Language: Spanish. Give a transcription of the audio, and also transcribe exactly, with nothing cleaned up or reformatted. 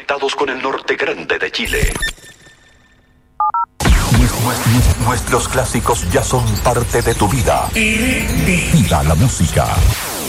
conectados con el norte grande de Chile. Nuestros clásicos ya son parte de tu vida. Viva la música.